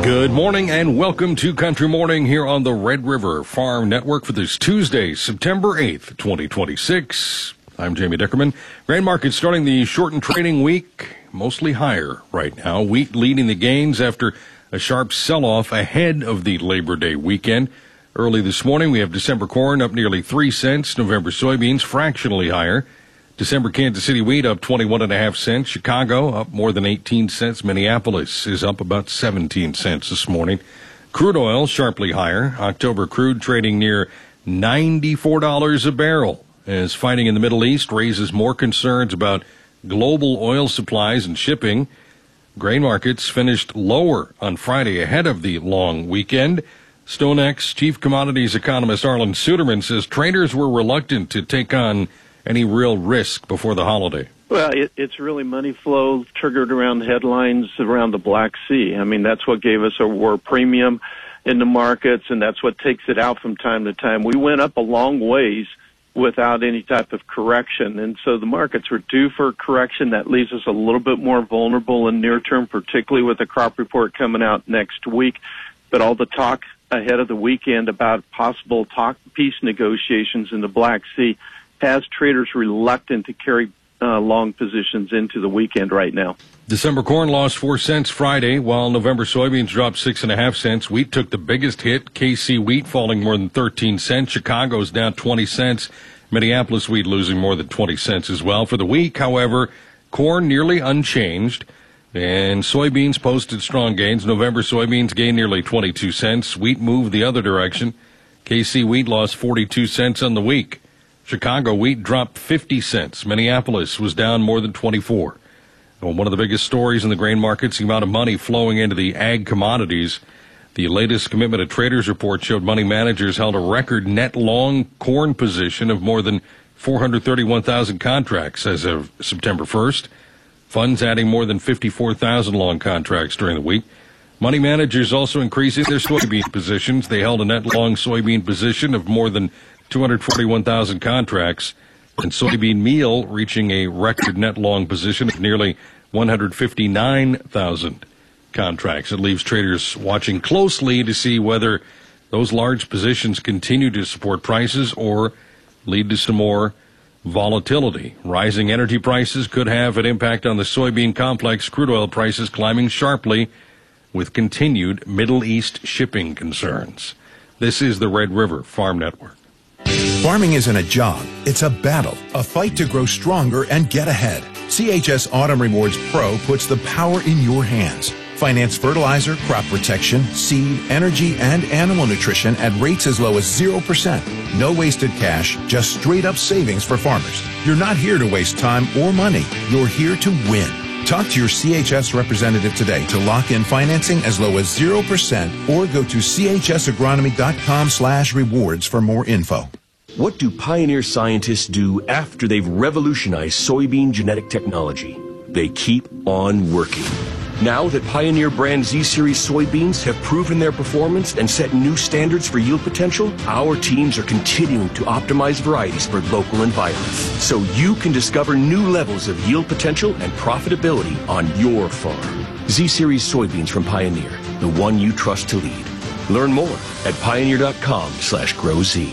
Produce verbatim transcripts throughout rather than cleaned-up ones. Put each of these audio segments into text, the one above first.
Good morning and welcome to Country Morning here on the Red River Farm Network for this Tuesday, September eighth, twenty twenty-six. I'm Jamie Dickerman. Grain markets starting the shortened trading week, mostly higher right now. Wheat leading the gains after a sharp sell-off ahead of the Labor Day weekend. Early this morning, we have December corn up nearly three cents. November soybeans fractionally higher. December Kansas City wheat up twenty-one and a half cents. Chicago up more than eighteen cents. Minneapolis is up about seventeen cents this morning. Crude oil sharply higher. October crude trading near ninety-four dollars a barrel as fighting in the Middle East raises more concerns about global oil supplies and shipping. Grain markets finished lower on Friday ahead of the long weekend. StoneX chief commodities economist Arlan Suderman says traders were reluctant to take on any real risk before the holiday. Well, it, it's really money flow triggered around headlines around the Black Sea. I mean, that's what gave us a war premium in the markets, and that's what takes it out from time to time. We went up a long ways without any type of correction, and so the markets were due for a correction. That leaves us a little bit more vulnerable in near term, particularly with the crop report coming out next week. But all the talk ahead of the weekend about possible talk peace negotiations in the Black Sea has traders reluctant to carry uh, long positions into the weekend right now. December corn lost four cents Friday, while November soybeans dropped six and a half cents. Wheat took the biggest hit. K C wheat falling more than thirteen cents. Chicago's down twenty cents. Minneapolis wheat losing more than twenty cents as well. For the week, however, corn nearly unchanged, and soybeans posted strong gains. November soybeans gained nearly twenty-two cents. Wheat moved the other direction. K C wheat lost forty-two cents on the week. Chicago wheat dropped fifty cents. Minneapolis was down more than twenty-four. Well, one of the biggest stories in the grain markets, the amount of money flowing into the ag commodities. The latest Commitment of Traders report showed money managers held a record net long corn position of more than four hundred thirty-one thousand contracts as of September first. Funds adding more than fifty-four thousand long contracts during the week. Money managers also increasing their soybean positions. They held a net long soybean position of more than two hundred forty-one thousand contracts, and soybean meal reaching a record net long position of nearly one hundred fifty-nine thousand contracts. It leaves traders watching closely to see whether those large positions continue to support prices or lead to some more volatility. Rising energy prices could have an impact on the soybean complex. Crude oil prices climbing sharply with continued Middle East shipping concerns. This is the Red River Farm Network. Farming isn't a job, it's a battle, a fight to grow stronger and get ahead. C H S Autumn Rewards Pro puts the power in your hands. Finance fertilizer, crop protection, seed, energy, and animal nutrition at rates as low as zero percent. No wasted cash, just straight up savings for farmers. You're not here to waste time or money. You're here to win. Talk to your C H S representative today to lock in financing as low as zero percent or go to C H S agronomy dot com slash rewards for more info. What do Pioneer scientists do after they've revolutionized soybean genetic technology? They keep on working. Now that Pioneer brand Z-Series soybeans have proven their performance and set new standards for yield potential, our teams are continuing to optimize varieties for local environments so you can discover new levels of yield potential and profitability on your farm. Z-Series soybeans from Pioneer, the one you trust to lead. Learn more at pioneer dot com slash grow Z.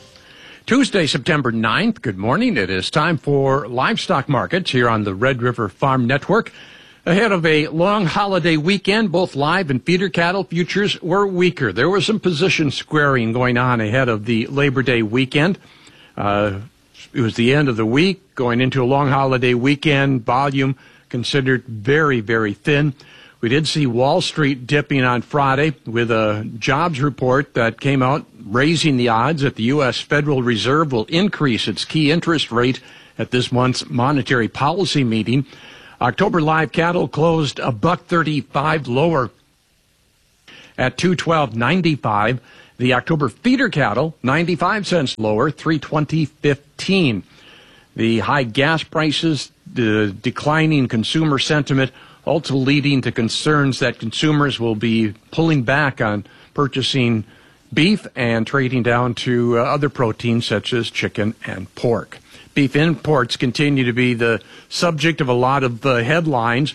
Tuesday, September ninth. Good morning. It is time for livestock markets here on the Red River Farm Network. Ahead of a long holiday weekend, both live and feeder cattle futures were weaker. There was some position squaring going on ahead of the Labor Day weekend. Uh, it was the end of the week, going into a long holiday weekend. Volume considered very, very thin. We did see Wall Street dipping on Friday with a jobs report that came out raising the odds that the U S Federal Reserve will increase its key interest rate at this month's monetary policy meeting. October live cattle closed a buck thirty-five lower at two twelve ninety-five. The October feeder cattle ninety-five cents lower, three twenty fifteen. The high gas prices, the declining consumer sentiment, also leading to concerns that consumers will be pulling back on purchasing beef and trading down to uh, other proteins such as chicken and pork. Beef imports continue to be the subject of a lot of uh, headlines.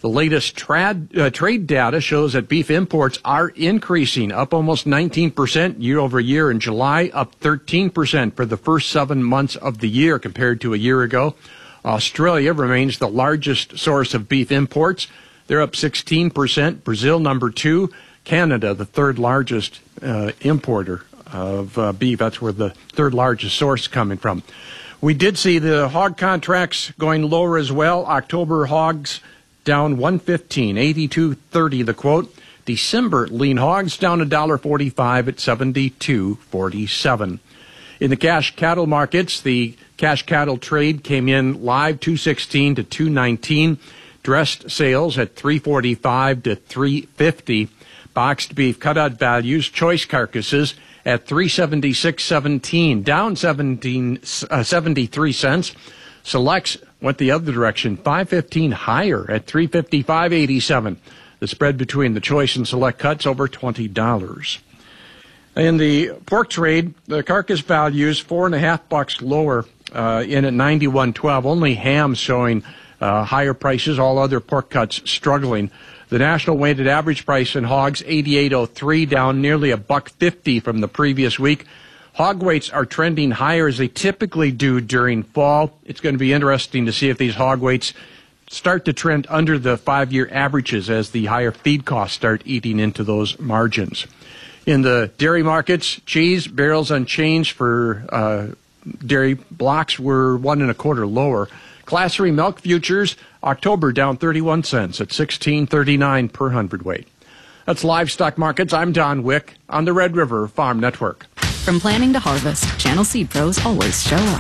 The latest trad, uh, trade data shows that beef imports are increasing, up almost nineteen percent year over year in July, up thirteen percent for the first seven months of the year compared to a year ago. Australia remains the largest source of beef imports. They're up sixteen percent. Brazil, number two. Canada, the third largest uh, importer of uh, beef. That's where the third largest source coming from. We did see the hog contracts going lower as well. October hogs down one fifteen, eighty-two thirty the quote. December lean hogs down one dollar forty-five at seventy-two forty-seven. In the cash cattle markets, the cash cattle trade came in live two sixteen to two nineteen. Dressed sales at three forty-five to three fifty. Boxed beef cutout values, choice carcasses at three seventy-six seventeen, down seventeen, uh, seventy-three cents. Selects went the other direction, five fifteen higher at three fifty-five eighty-seven. The spread between the choice and select cuts over twenty dollars. In the pork trade, the carcass values four and a half bucks lower, uh, in at ninety-one twelve. Only ham showing uh, higher prices. All other pork cuts struggling. The national weighted average price in hogs eighty-eight oh three, down nearly a buck fifty from the previous week. Hog weights are trending higher as they typically do during fall. It's going to be interesting to see if these hog weights start to trend under the five-year averages as the higher feed costs start eating into those margins. In the dairy markets, cheese barrels unchanged for uh, dairy blocks were one and a quarter lower. Class three milk futures, October down thirty-one cents at sixteen thirty-nine per hundredweight. That's Livestock Markets. I'm Don Wick on the Red River Farm Network. From planting to harvest, Channel Seed Pros always show up.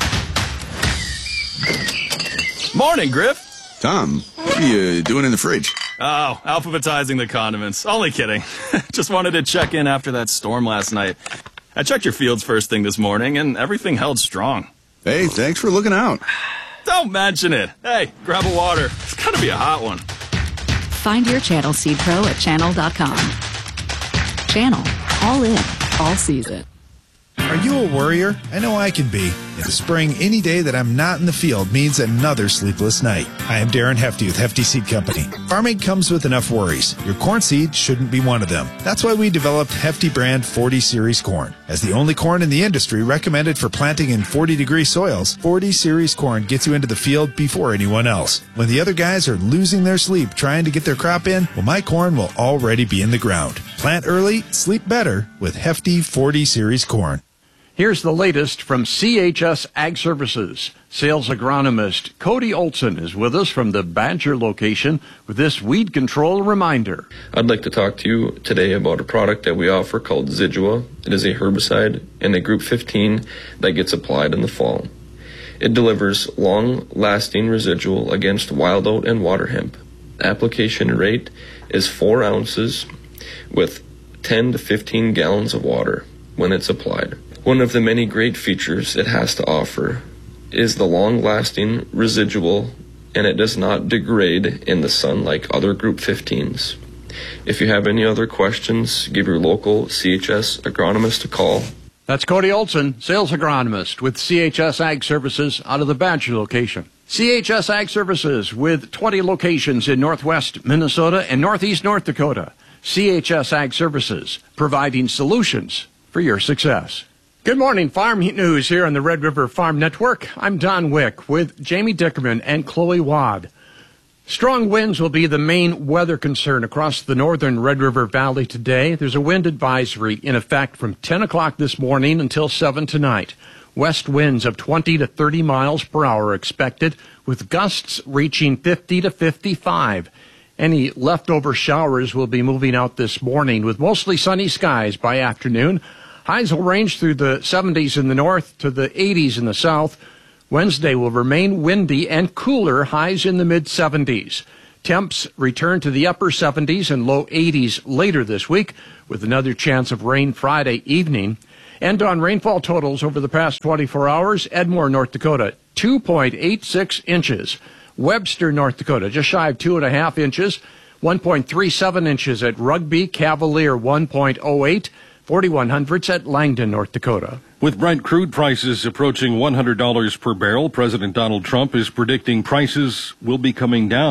Morning, Griff. Tom, what are you doing in the fridge? Oh, alphabetizing the condiments. Only kidding. Just wanted to check in after that storm last night. I checked your fields first thing this morning, and everything held strong. Hey, thanks for looking out. Don't mention it. Hey, grab a water. It's gotta be a hot one. Find your Channel Seed Pro at channel dot com. Channel. All in. All season. Are you a worrier? I know I can be. In the spring, any day that I'm not in the field means another sleepless night. I am Darren Hefty with Hefty Seed Company. Farming comes with enough worries. Your corn seed shouldn't be one of them. That's why we developed Hefty brand forty series corn. As the only corn in the industry recommended for planting in forty degree soils, forty series corn gets you into the field before anyone else. When the other guys are losing their sleep trying to get their crop in, well, my corn will already be in the ground. Plant early, sleep better with Hefty forty series corn. Here's the latest from C H S Ag Services. Sales agronomist Cody Olson is with us from the Badger location with this weed control reminder. I'd like to talk to you today about a product that we offer called Zidua. It is a herbicide in a group fifteen that gets applied in the fall. It delivers long-lasting residual against wild oat and water hemp. The application rate is four ounces with ten to fifteen gallons of water when it's applied. One of the many great features it has to offer is the long-lasting residual, and it does not degrade in the sun like other Group fifteens. If you have any other questions, give your local C H S agronomist a call. That's Cody Olson, sales agronomist with C H S Ag Services out of the Badger location. C H S Ag Services with twenty locations in northwest Minnesota and northeast North Dakota. C H S Ag Services, providing solutions for your success. Good morning, Farm News here on the Red River Farm Network. I'm Don Wick with Jamie Dickerman and Chloe Wad. Strong winds will be the main weather concern across the northern Red River Valley today. There's a wind advisory in effect from ten o'clock this morning until seven tonight. West winds of twenty to thirty miles per hour expected, with gusts reaching fifty to fifty-five. Any leftover showers will be moving out this morning with mostly sunny skies by afternoon. Highs will range through the seventies in the north to the eighties in the south. Wednesday will remain windy and cooler, highs in the mid-seventies. Temps return to the upper seventies and low eighties later this week, with another chance of rain Friday evening. And on rainfall totals over the past twenty-four hours, Edmore, North Dakota, two point eight six inches. Webster, North Dakota, just shy of two and a half inches. one point three seven inches at Rugby. Cavalier, one point oh eight. forty-one hundredths at Langdon, North Dakota. With Brent crude prices approaching one hundred dollars per barrel, President Donald Trump is predicting prices will be coming down.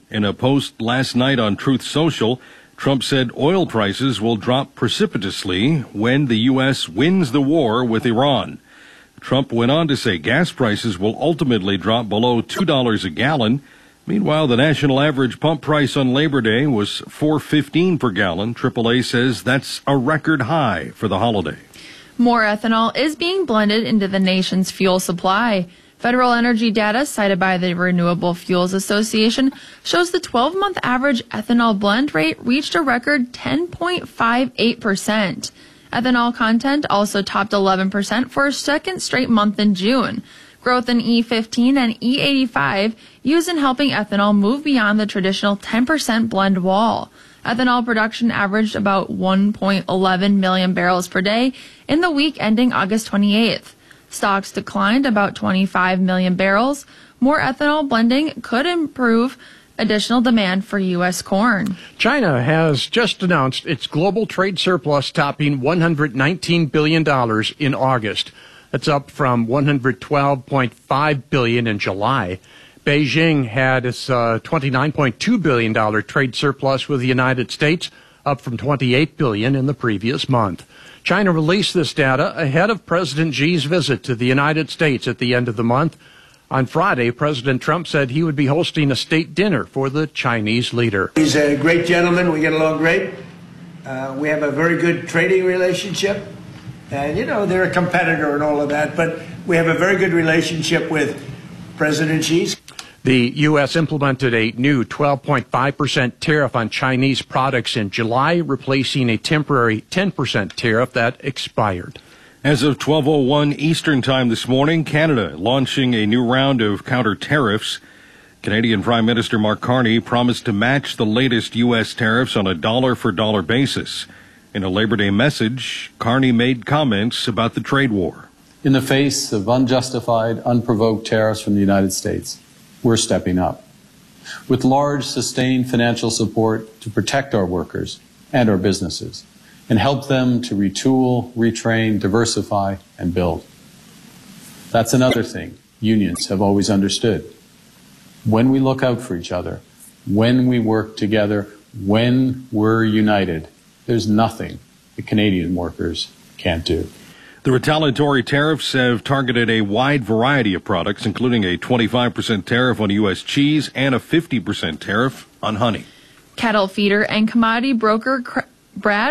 In a post last night on Truth Social, Trump said oil prices will drop precipitously when the U S wins the war with Iran. Trump went on to say gas prices will ultimately drop below two dollars a gallon. Meanwhile, the national average pump price on Labor Day was four fifteen per gallon. triple A says that's a record high for the holiday. More ethanol is being blended into the nation's fuel supply. Federal energy data cited by the Renewable Fuels Association shows the twelve-month average ethanol blend rate reached a record ten point five eight percent. Ethanol content also topped eleven percent for a second straight month in June. Growth in E fifteen and E eighty-five used in helping ethanol move beyond the traditional ten percent blend wall. Ethanol production averaged about one point one one million barrels per day in the week ending August twenty-eighth. Stocks declined about twenty-five million barrels. More ethanol blending could improve additional demand for U S corn. China has just announced its global trade surplus topping one hundred nineteen billion dollars in August. That's up from one hundred twelve point five billion dollars in July. Beijing had its uh, twenty-nine point two billion dollars trade surplus with the United States, up from twenty-eight billion dollars in the previous month. China released this data ahead of President Xi's visit to the United States at the end of the month. On Friday, President Trump said he would be hosting a state dinner for the Chinese leader. He's a great gentleman. We get along great. Uh, we have a very good trading relationship. And, you know, they're a competitor and all of that. But we have a very good relationship with President Xi. The U S implemented a new twelve point five percent tariff on Chinese products in July, replacing a temporary ten percent tariff that expired. As of twelve oh one Eastern Time this morning, Canada launching a new round of counter tariffs. Canadian Prime Minister Mark Carney promised to match the latest U S tariffs on a dollar-for-dollar basis. In a Labor Day message, Carney made comments about the trade war. In the face of unjustified, unprovoked tariffs from the United States, we're stepping up with large, sustained financial support to protect our workers and our businesses and help them to retool, retrain, diversify, and build. That's another thing unions have always understood. When we look out for each other, when we work together, when we're united, there's nothing the Canadian workers can't do. The retaliatory tariffs have targeted a wide variety of products, including a twenty-five percent tariff on U S cheese and a fifty percent tariff on honey. Cattle feeder and commodity broker Brad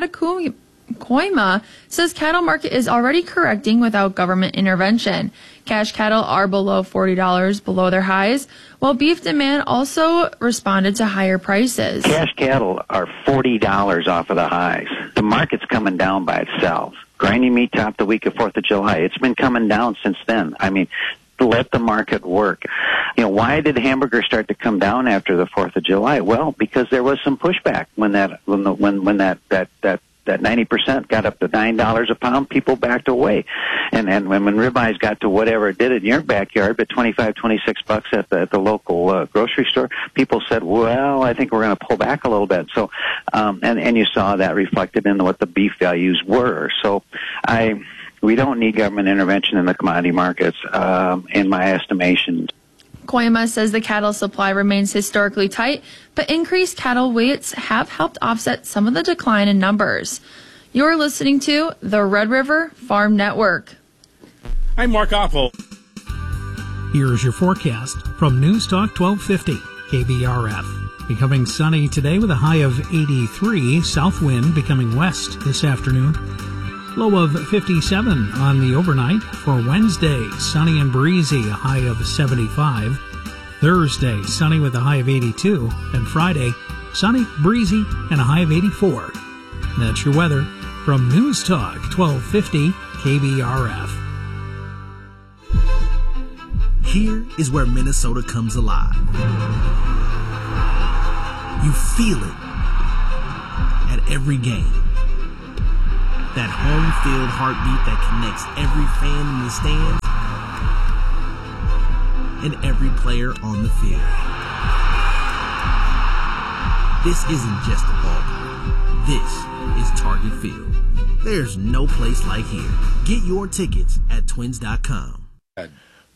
Koima says cattle market is already correcting without government intervention. Cash cattle are below forty dollars below their highs, while beef demand also responded to higher prices. Cash cattle are forty dollars off of the highs. The market's coming down by itself. Grinding meat topped the week of fourth of July. It's been coming down since then. I mean, let the market work. You know, why did hamburgers start to come down after the fourth of July? Well, because there was some pushback when that when the, when when that that that that ninety percent got up to nine dollars a pound. People backed away, and and when, when ribeyes got to whatever it did in your backyard, but twenty-five, twenty-six bucks at the at the local uh, grocery store, people said, well, I think we're going to pull back a little bit. So, um, and and you saw that reflected in what the beef values were. So, I. We don't need government intervention in the commodity markets, um, in my estimation. Koima says the cattle supply remains historically tight, but increased cattle weights have helped offset some of the decline in numbers. You're listening to the Red River Farm Network. I'm Mark Oppo. Here's your forecast from News Talk twelve fifty K B R F. Becoming sunny today with a high of eighty-three, south wind becoming west this afternoon. Low of fifty-seven on the overnight. For Wednesday, sunny and breezy, a high of seventy-five. Thursday, sunny with a high of eighty-two. And Friday, sunny, breezy, and a high of eighty-four. That's your weather from News Talk twelve fifty K B R F. Here is where Minnesota comes alive. You feel it at every game. That home field heartbeat that connects every fan in the stands and every player on the field. This isn't just a ballpark. This is Target Field. There's no place like here. Get your tickets at twins dot com.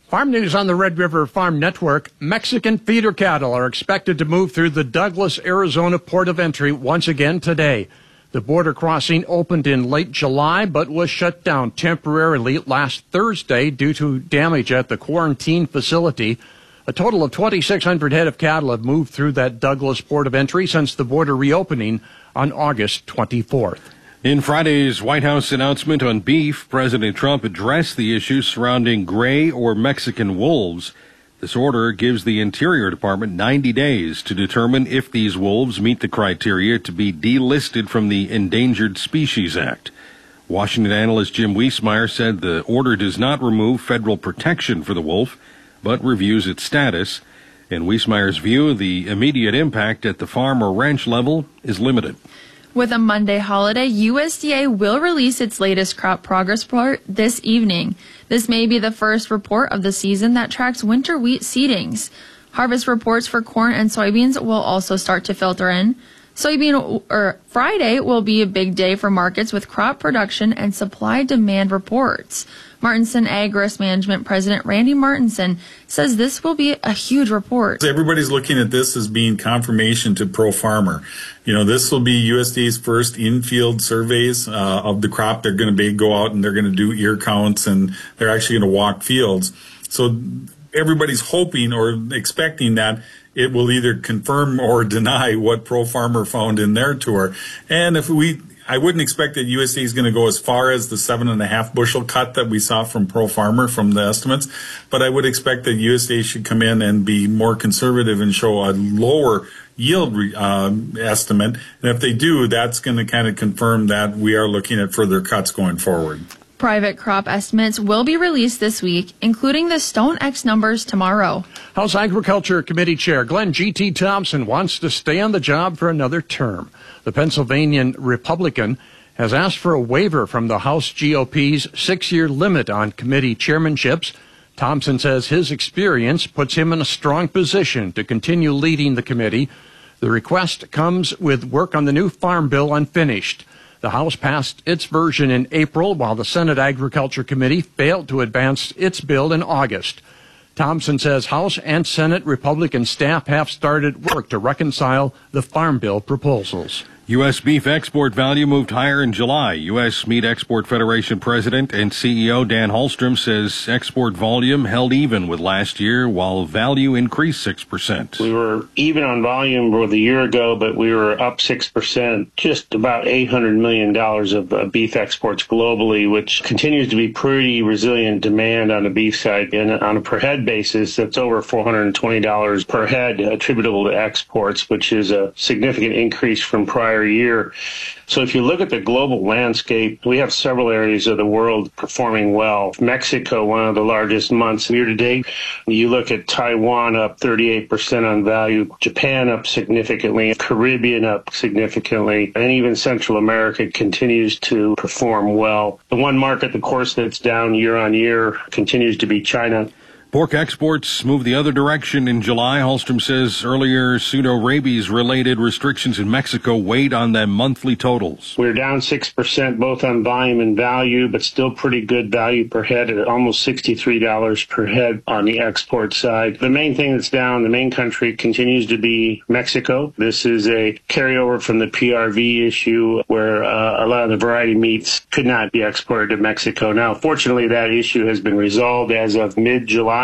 Farm news on the Red River Farm Network. Mexican feeder cattle are expected to move through the Douglas, Arizona port of entry once again today. The border crossing opened in late July, but was shut down temporarily last Thursday due to damage at the quarantine facility. A total of twenty-six hundred head of cattle have moved through that Douglas port of entry since the border reopening on August twenty-fourth. In Friday's White House announcement on beef, President Trump addressed the issues surrounding gray or Mexican wolves. This order gives the Interior Department ninety days to determine if these wolves meet the criteria to be delisted from the Endangered Species Act. Washington analyst Jim Wiesmeyer said the order does not remove federal protection for the wolf, but reviews its status. In Wiesmeyer's view, the immediate impact at the farm or ranch level is limited. With a Monday holiday, U S D A will release its latest crop progress report this evening. This may be the first report of the season that tracks winter wheat seedings. Harvest reports for corn and soybeans will also start to filter in. Soybean or Friday will be a big day for markets with crop production and supply demand reports. Martinson Ag Risk Management President Randy Martinson says this will be a huge report. Everybody's looking at this as being confirmation to Pro Farmer. You know, this will be U S D A's first in-field surveys uh, of the crop. They're going to be go out and they're going to do ear counts and they're actually going to walk fields. So everybody's hoping or expecting that it will either confirm or deny what Pro Farmer found in their tour. And if we, I wouldn't expect that U S D A is going to go as far as the seven and a half bushel cut that we saw from Pro Farmer from the estimates, but I would expect that U S D A should come in and be more conservative and show a lower yield uh, estimate. And if they do, that's going to kind of confirm that we are looking at further cuts going forward. Private crop estimates will be released this week, including the StoneX numbers tomorrow. House Agriculture Committee Chair Glenn G T. Thompson wants to stay on the job for another term. The Pennsylvania Republican has asked for a waiver from the House G O P's six-year limit on committee chairmanships. Thompson says his experience puts him in a strong position to continue leading the committee. The request comes with work on the new farm bill unfinished. The House passed its version in April, while the Senate Agriculture Committee failed to advance its bill in August. Thompson says House and Senate Republican staff have started work to reconcile the Farm Bill proposals. U S beef export value moved higher in July. U S Meat Export Federation President and C E O Dan Hallstrom says export volume held even with last year, while value increased six percent. We were even on volume with a year ago, but we were up six percent, just about eight hundred million dollars of uh, beef exports globally, which continues to be pretty resilient demand on the beef side. And on a per head basis, that's over four hundred twenty dollars per head attributable to exports, which is a significant increase from prior year. So if you look at the global landscape, we have several areas of the world performing well. Mexico, one of the largest months year to date. You look at Taiwan up thirty-eight percent on value, Japan up significantly, Caribbean up significantly, and even Central America continues to perform well. The one market, of course, that's down year on year continues to be China. Pork exports moved the other direction in July. Hallstrom says earlier pseudo-rabies-related restrictions in Mexico weighed on their monthly totals. We're down six percent both on volume and value, but still pretty good value per head at almost sixty-three dollars per head on the export side. The main thing that's down, the main country continues to be Mexico. This is a carryover from the P R V issue where uh, a lot of the variety meats could not be exported to Mexico. Now, fortunately, that issue has been resolved as of mid-July.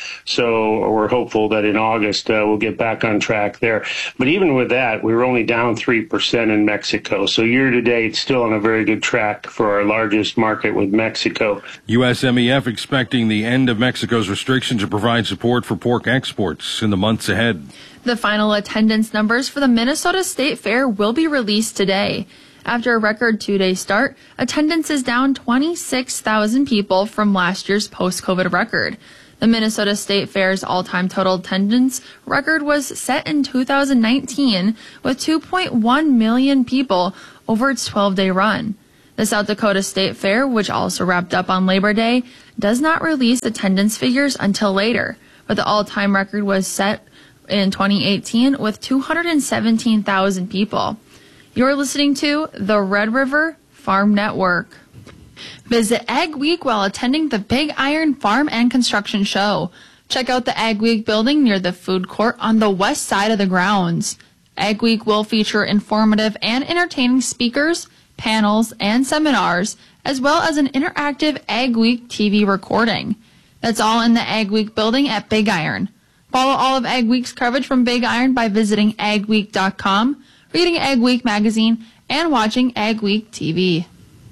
So we're hopeful that in August uh, we'll get back on track there. But even with that, we were only down three percent in Mexico. So year to date, still on a very good track for our largest market with Mexico. U S M E F expecting the end of Mexico's restrictions to provide support for pork exports in the months ahead. The final attendance numbers for the Minnesota State Fair will be released today. After a record two-day start, attendance is down twenty-six thousand people from last year's post-COVID record. The Minnesota State Fair's all-time total attendance record was set in two thousand nineteen with two point one million people over its twelve-day run. The South Dakota State Fair, which also wrapped up on Labor Day, does not release attendance figures until later, but the all-time record was set in twenty eighteen with two hundred seventeen thousand people. You're listening to the Red River Farm Network. Visit Ag Week while attending the Big Iron Farm and Construction Show. Check out the Ag Week building near the food court on the west side of the grounds. Ag Week will feature informative and entertaining speakers, panels, and seminars, as well as an interactive Ag Week T V recording. That's all in the Ag Week building at Big Iron. Follow all of Ag Week's coverage from Big Iron by visiting ag week dot com, reading Ag Week magazine, and watching Ag Week T V.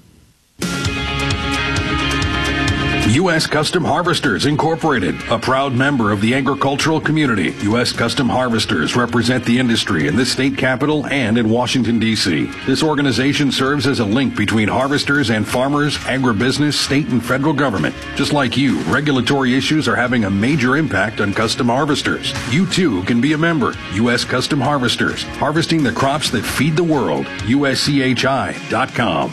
U S. Custom Harvesters Incorporated, a proud member of the agricultural community. U S. Custom Harvesters represent the industry in the state capital and in Washington, D C This organization serves as a link between harvesters and farmers, agribusiness, state and federal government. Just like you, regulatory issues are having a major impact on custom harvesters. You too can be a member. U S. Custom Harvesters, harvesting the crops that feed the world. U S C H I dot com.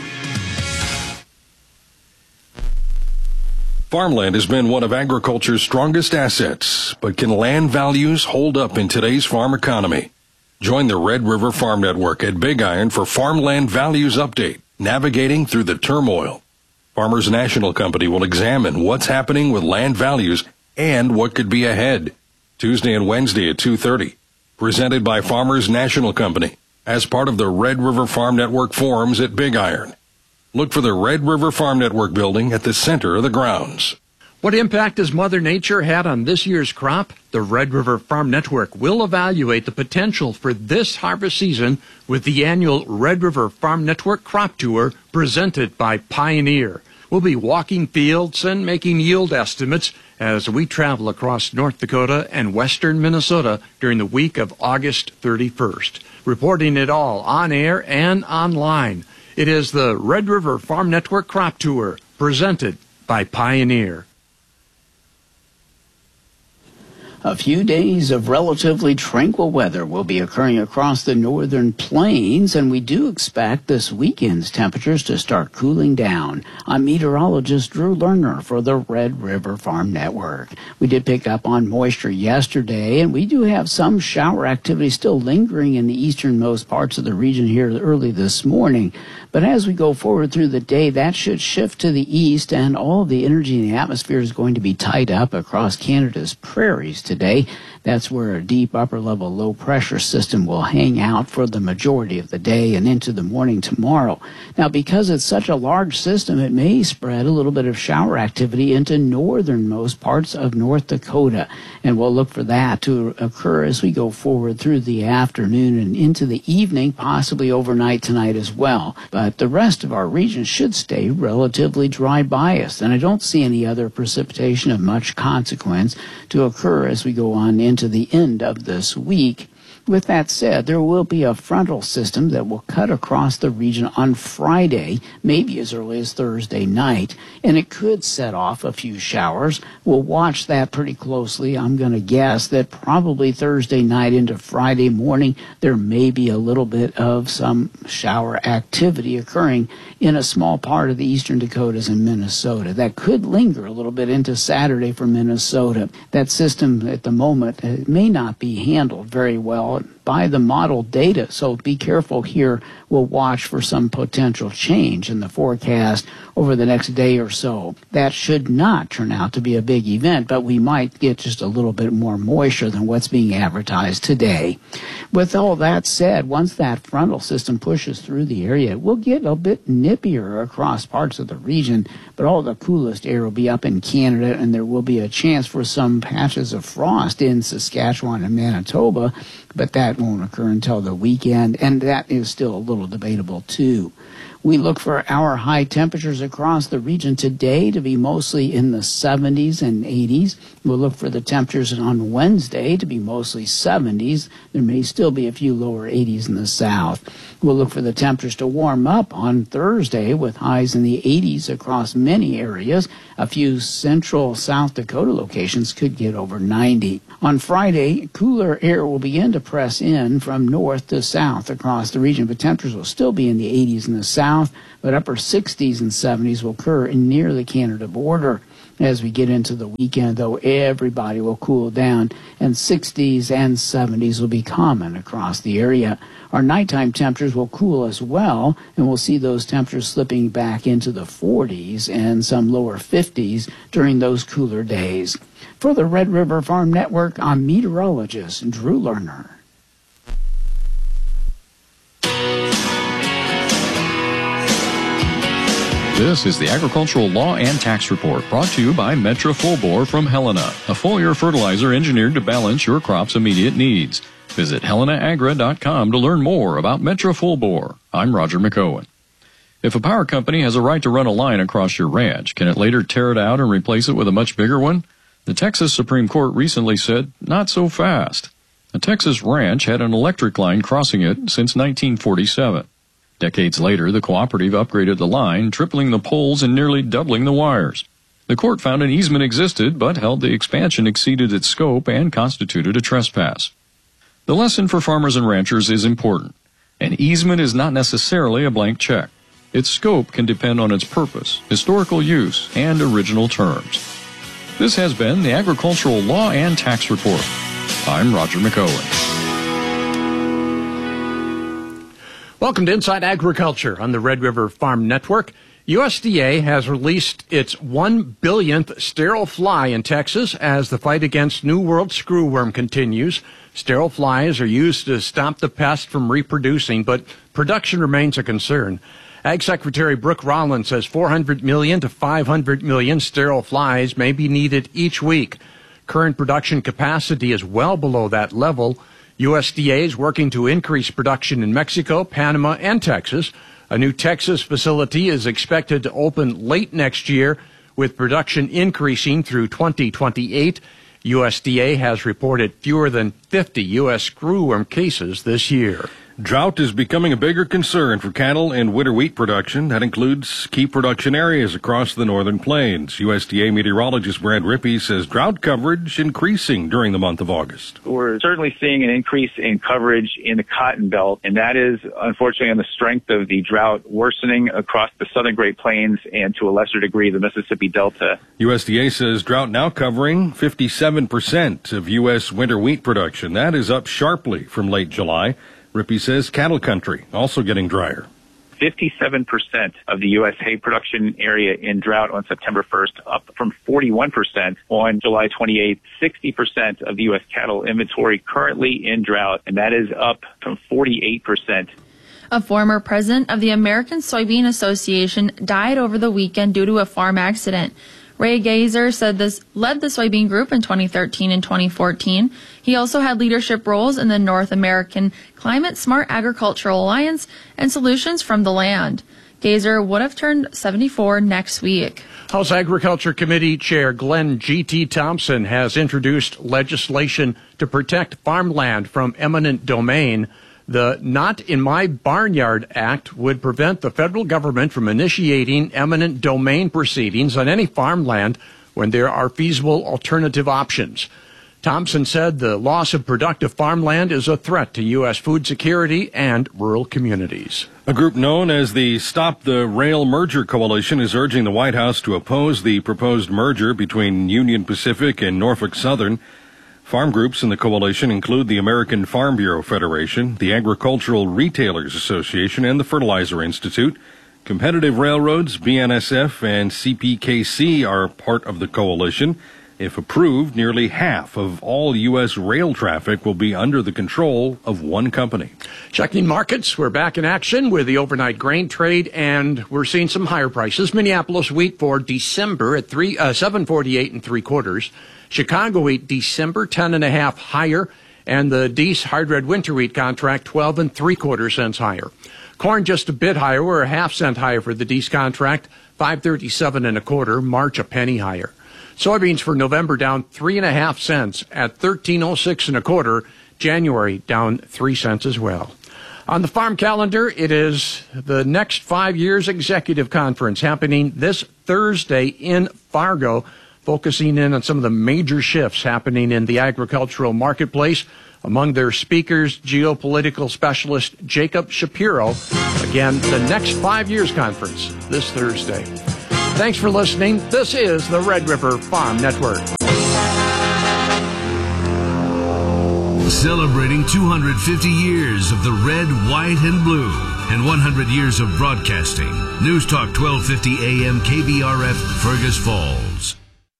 Farmland has been one of agriculture's strongest assets, but can land values hold up in today's farm economy? Join the Red River Farm Network at Big Iron for Farmland Values Update, navigating through the turmoil. Farmers National Company will examine what's happening with land values and what could be ahead. Tuesday and Wednesday at two thirty. Presented by Farmers National Company as part of the Red River Farm Network forums at Big Iron. Look for the Red River Farm Network building at the center of the grounds. What impact has Mother Nature had on this year's crop? The Red River Farm Network will evaluate the potential for this harvest season with the annual Red River Farm Network Crop Tour presented by Pioneer. We'll be walking fields and making yield estimates as we travel across North Dakota and western Minnesota during the week of August thirty-first. Reporting it all on air and online. It is the Red River Farm Network Crop Tour, presented by Pioneer. A few days of relatively tranquil weather will be occurring across the northern plains, and we do expect this weekend's temperatures to start cooling down. I'm meteorologist Drew Lerner for the Red River Farm Network. We did pick up on moisture yesterday, and we do have some shower activity still lingering in the easternmost parts of the region here early this morning. But as we go forward through the day, that should shift to the east, and all of the energy in the atmosphere is going to be tied up across Canada's prairies today. That's where a deep upper-level low-pressure system will hang out for the majority of the day and into the morning tomorrow. Now, because it's such a large system, it may spread a little bit of shower activity into northernmost parts of North Dakota, and we'll look for that to occur as we go forward through the afternoon and into the evening, possibly overnight tonight as well. But the rest of our region should stay relatively dry biased, and I don't see any other precipitation of much consequence to occur as we go on into the end of this week. With that said, there will be a frontal system that will cut across the region on Friday, maybe as early as Thursday night, and it could set off a few showers. We'll watch that pretty closely. I'm going to guess that probably Thursday night into Friday morning, there may be a little bit of some shower activity occurring in a small part of the eastern Dakotas and Minnesota. That could linger a little bit into Saturday for Minnesota. That system at the moment it may not be handled very well by the model data, so be careful here. We'll watch for some potential change in the forecast over the next day or so. That should not turn out to be a big event, but we might get just a little bit more moisture than what's being advertised today. With all that said, once that frontal system pushes through the area, we'll get a bit nippier across parts of the region, but all the coolest air will be up in Canada, and there will be a chance for some patches of frost in Saskatchewan and Manitoba, but that won't occur until the weekend, and that is still a little debatable too. We look for our high temperatures across the region today to be mostly in the seventies and eighties. We'll look for the temperatures on Wednesday to be mostly seventies. There may still be a few lower eighties in the south. We'll look for the temperatures to warm up on Thursday with highs in the eighties across many areas. A few central South Dakota locations could get over ninety. On Friday, cooler air will begin to press in from north to south across the region, but temperatures will still be in the eighties in the south, but upper sixties and seventies will occur near the Canada border. As we get into the weekend, though, everybody will cool down, and sixties and seventies will be common across the area. Our nighttime temperatures will cool as well, and we'll see those temperatures slipping back into the forties and some lower fifties during those cooler days. For the Red River Farm Network, I'm meteorologist Drew Lerner. This is the Agricultural Law and Tax Report, brought to you by Metra Full-Bore from Helena, a foliar fertilizer engineered to balance your crop's immediate needs. Visit helena agra dot com to learn more about Metra Full-Bore. I'm Roger McOwen. If a power company has a right to run a line across your ranch, can it later tear it out and replace it with a much bigger one? The Texas Supreme Court recently said, not so fast. A Texas ranch had an electric line crossing it since nineteen forty-seven. Decades later, the cooperative upgraded the line, tripling the poles and nearly doubling the wires. The court found an easement existed, but held the expansion exceeded its scope and constituted a trespass. The lesson for farmers and ranchers is important. An easement is not necessarily a blank check. Its scope can depend on its purpose, historical use, and original terms. This has been the Agricultural Law and Tax Report. I'm Roger McOwen. Welcome to Inside Agriculture on the Red River Farm Network. U S D A has released its one billionth sterile fly in Texas as the fight against New World screwworm continues. Sterile flies are used to stop the pest from reproducing, but production remains a concern. Ag Secretary Brooke Rollins says four hundred million to five hundred million sterile flies may be needed each week. Current production capacity is well below that level. U S D A is working to increase production in Mexico, Panama, and Texas. A new Texas facility is expected to open late next year, with production increasing through twenty twenty-eight. U S D A has reported fewer than fifty U S screwworm cases this year. Drought is becoming a bigger concern for cattle and winter wheat production. That includes key production areas across the northern plains. U S D A meteorologist Brad Rippey says drought coverage increasing during the month of August. We're certainly seeing an increase in coverage in the cotton belt, and that is unfortunately on the strength of the drought worsening across the southern Great Plains and to a lesser degree the Mississippi Delta. U S D A says drought now covering fifty-seven percent of U S winter wheat production. That is up sharply from late July. Rippey says cattle country also getting drier. fifty-seven percent of the U S hay production area in drought on September first, up from forty-one percent on July twenty-eighth. sixty percent of the U S cattle inventory currently in drought, and that is up from forty-eight percent. A former president of the American Soybean Association died over the weekend due to a farm accident. Ray Gazer said this led the soybean group in twenty thirteen and twenty fourteen. He also had leadership roles in the North American Climate Smart Agricultural Alliance and Solutions from the Land. Gazer would have turned seventy-four next week. House Agriculture Committee Chair Glenn G T. Thompson has introduced legislation to protect farmland from eminent domain. The Not in My Barnyard Act would prevent the federal government from initiating eminent domain proceedings on any farmland when there are feasible alternative options. Thompson said the loss of productive farmland is a threat to U S food security and rural communities. A group known as the Stop the Rail Merger Coalition is urging the White House to oppose the proposed merger between Union Pacific and Norfolk Southern. Farm groups in the coalition include the American Farm Bureau Federation, the Agricultural Retailers Association, and the Fertilizer Institute. Competitive Railroads, B N S F, and C P K C are part of the coalition. If approved, nearly half of all U S rail traffic will be under the control of one company. Checking markets, we're back in action with the overnight grain trade, and we're seeing some higher prices. Minneapolis wheat for December at three uh, seven forty-eight and three quarters. Chicago wheat December ten and a half higher, and the Deese hard red winter wheat contract twelve and three quarter cents higher. Corn just a bit higher. We're a half cent higher for the Deese contract, five thirty-seven and a quarter. March a penny higher. Soybeans for November down three and a half cents at thirteen oh six and a quarter. January down three cents as well. On the farm calendar, it is the next five years executive conference happening this Thursday in Fargo, focusing in on some of the major shifts happening in the agricultural marketplace. Among their speakers, geopolitical specialist Jacob Shapiro. Again, the next five years conference this Thursday. Thanks for listening. This is the Red River Farm Network. Celebrating two hundred fifty years of the red, white, and blue and one hundred years of broadcasting. News Talk twelve fifty A M K B R F, Fergus Falls.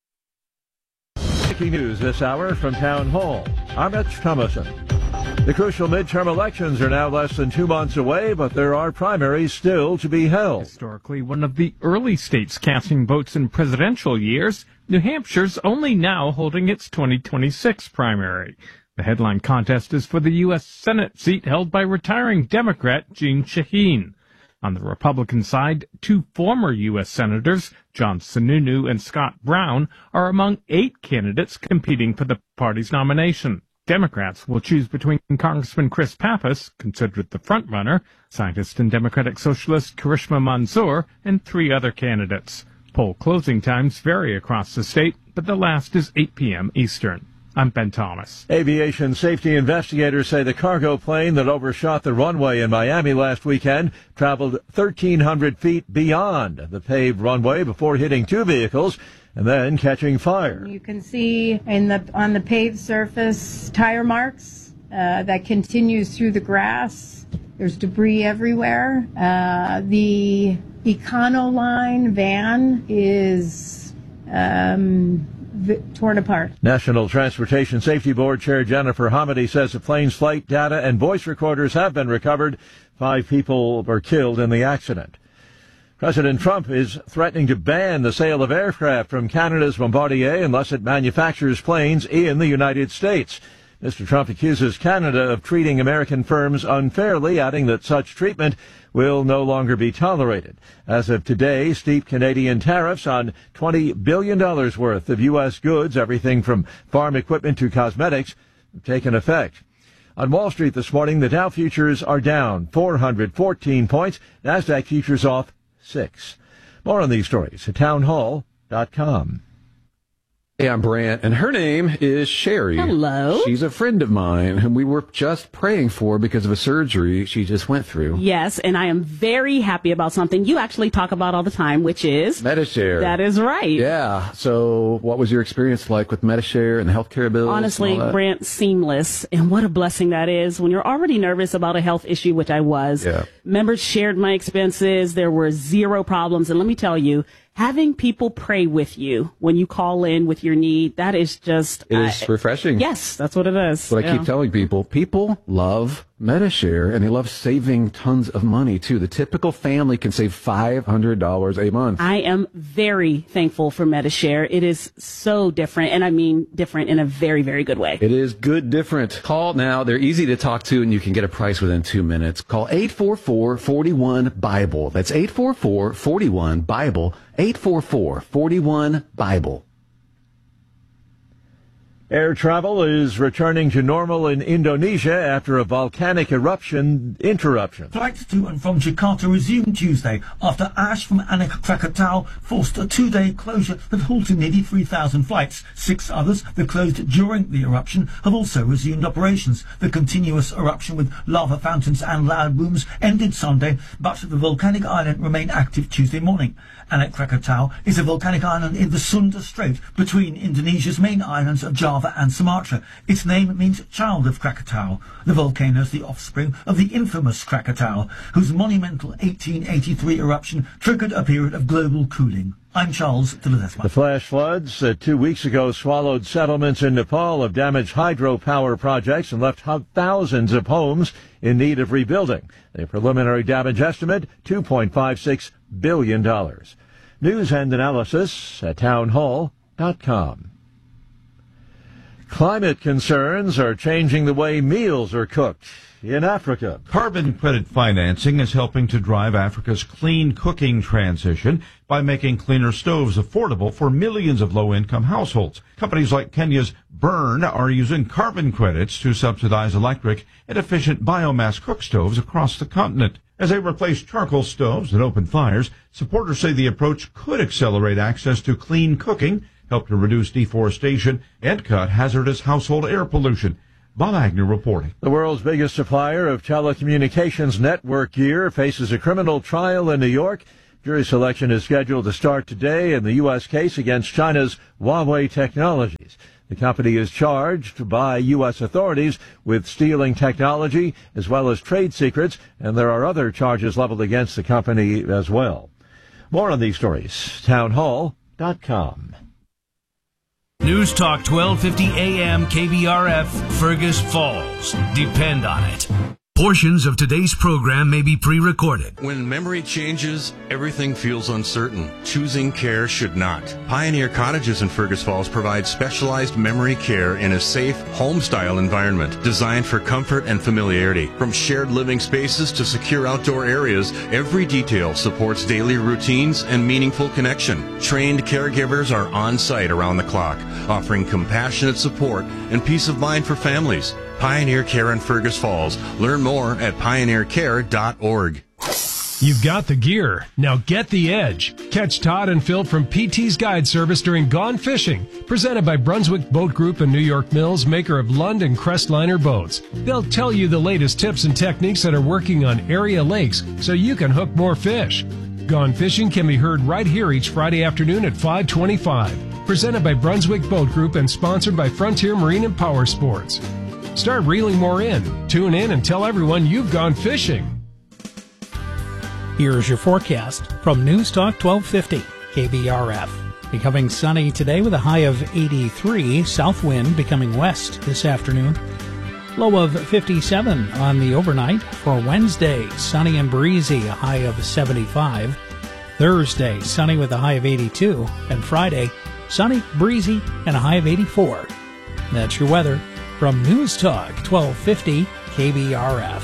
Breaking news this hour from Town Hall. I'm Mitch Thomason. The crucial midterm elections are now less than two months away, but there are primaries still to be held. Historically, one of the early states casting votes in presidential years, New Hampshire's only now holding its twenty twenty-six primary. The headline contest is for the U S Senate seat held by retiring Democrat Jeanne Shaheen. On the Republican side, two former U S Senators, John Sununu and Scott Brown, are among eight candidates competing for the party's nomination. Democrats will choose between Congressman Chris Pappas, considered the frontrunner, scientist and Democratic Socialist Karishma Manzoor, and three other candidates. Poll closing times vary across the state, but the last is eight p.m. Eastern. I'm Ben Thomas. Aviation safety investigators say the cargo plane that overshot the runway in Miami last weekend traveled thirteen hundred feet beyond the paved runway before hitting two vehicles and then catching fire. You can see in the on the paved surface tire marks uh, that continues through the grass. There's debris everywhere. Uh, the Econoline van is um, torn apart. National Transportation Safety Board Chair Jennifer Hamady says the plane's flight data and voice recorders have been recovered. Five people were killed in the accident. President Trump is threatening to ban the sale of aircraft from Canada's Bombardier unless it manufactures planes in the United States. Mister Trump accuses Canada of treating American firms unfairly, adding that such treatment will no longer be tolerated. As of today, steep Canadian tariffs on twenty billion dollars worth of U S goods, everything from farm equipment to cosmetics, have taken effect. On Wall Street this morning, the Dow futures are down four hundred fourteen points, NASDAQ futures off six. More on these stories at town hall dot com. Hey, I'm Brant, and her name is Sherry. Hello. She's a friend of mine whom we were just praying for because of a surgery she just went through. Yes, and I am very happy about something you actually talk about all the time, which is... Medi-Share. That is right. Yeah. So what was your experience like with Medi-Share and the healthcare bills? Honestly, Brant, seamless. And what a blessing that is when you're already nervous about a health issue, which I was. Yeah. Members shared my expenses. There were zero problems. And let me tell you, having people pray with you when you call in with your need, that is just... It is uh, refreshing. Yes, that's what it is. That's what yeah. I keep telling people. People love Medi-Share, and they love saving tons of money, too. The typical family can save five hundred dollars a month. I am very thankful for Medi-Share. It is so different, and I mean different in a very, very good way. It is good different. Call now. They're easy to talk to, and you can get a price within two minutes. Call eight four four, four one, BIBLE. That's eight four four, four one, BIBLE. eight four four, four one, BIBLE. Air travel is returning to normal in Indonesia after a volcanic eruption interruption. Flights to and from Jakarta resumed Tuesday after ash from Anak Krakatau forced a two-day closure that halted nearly three thousand flights. Six others that closed during the eruption have also resumed operations. The continuous eruption with lava fountains and loud booms ended Sunday, but the volcanic island remained active Tuesday morning. Anak Krakatau is a volcanic island in the Sunda Strait between Indonesia's main islands of Java and Sumatra. Its name means child of Krakatau. The volcano is the offspring of the infamous Krakatau, whose monumental eighteen eighty-three eruption triggered a period of global cooling. I'm Charles de Ledesma. The flash floods that two weeks ago swallowed settlements in Nepal have damaged hydropower projects and left thousands of homes in need of rebuilding. The preliminary damage estimate, two point five six billion dollars. News and analysis at town hall dot com. Climate concerns are changing the way meals are cooked in Africa. Carbon credit financing is helping to drive Africa's clean cooking transition by making cleaner stoves affordable for millions of low-income households. Companies like Kenya's Burn are using carbon credits to subsidize electric and efficient biomass cook stoves across the continent. As they replace charcoal stoves and open fires, supporters say the approach could accelerate access to clean cooking, help to reduce deforestation, and cut hazardous household air pollution. Bob Agnew reporting. The world's biggest supplier of telecommunications network gear faces a criminal trial in New York. Jury selection is scheduled to start today in the U S case against China's Huawei Technologies. The company is charged by U S authorities with stealing technology as well as trade secrets, and there are other charges leveled against the company as well. More on these stories, townhall dot com. News Talk twelve fifty A M K B R F, Fergus Falls. Depend on it. Portions of today's program may be pre-recorded. When memory changes, everything feels uncertain. Choosing care should not. Pioneer Cottages in Fergus Falls provide specialized memory care in a safe, home-style environment designed for comfort and familiarity. From shared living spaces to secure outdoor areas, every detail supports daily routines and meaningful connection. Trained caregivers are on site around the clock, offering compassionate support and peace of mind for families. Pioneer Care in Fergus Falls. Learn more at pioneer care dot org. You've got the gear. Now get the edge. Catch Todd and Phil from P T's Guide Service during Gone Fishing, presented by Brunswick Boat Group and New York Mills, maker of Lund and Crestliner boats. They'll tell you the latest tips and techniques that are working on area lakes so you can hook more fish. Gone Fishing can be heard right here each Friday afternoon at five twenty-five. Presented by Brunswick Boat Group and sponsored by Frontier Marine and Power Sports. Start reeling more in. Tune in and tell everyone you've gone fishing. Here's your forecast from News Talk twelve fifty K B R F. Becoming sunny today with a high of eighty-three. South wind becoming west this afternoon. Low of fifty-seven on the overnight. For Wednesday, sunny and breezy, a high of seventy-five. Thursday, sunny with a high of eighty-two. And Friday, sunny, breezy, and a high of eighty-four. That's your weather from News Talk twelve fifty K B R F.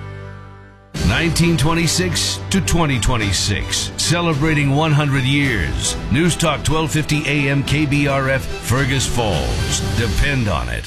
nineteen twenty-six to twenty twenty-six, celebrating one hundred years. News Talk twelve fifty A M K B R F, Fergus Falls. Depend on it.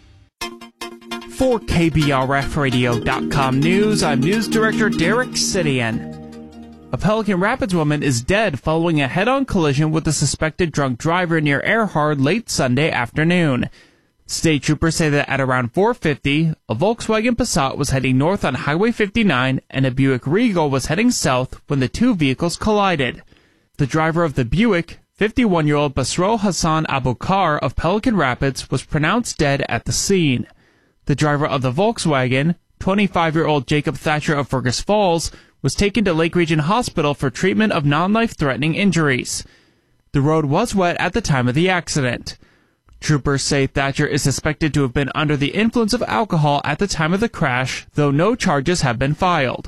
For K B R F radio dot com News, I'm News Director Derek Sidian. A Pelican Rapids woman is dead following a head-on collision with a suspected drunk driver near Erhard late Sunday afternoon. State troopers say that at around four fifty, a Volkswagen Passat was heading north on Highway fifty-nine and a Buick Regal was heading south when the two vehicles collided. The driver of the Buick, fifty-one-year-old Basro Hassan Abukar of Pelican Rapids, was pronounced dead at the scene. The driver of the Volkswagen, twenty-five-year-old Jacob Thatcher of Fergus Falls, was taken to Lake Region Hospital for treatment of non-life-threatening injuries. The road was wet at the time of the accident. Troopers say Thatcher is suspected to have been under the influence of alcohol at the time of the crash, though no charges have been filed.